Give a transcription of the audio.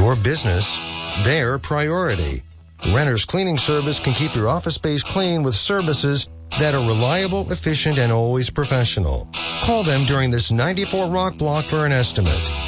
Your business, their priority. Renter's Cleaning Service can keep your office space clean with services that are reliable, efficient, and always professional. Call them during this 94 Rock block for an estimate.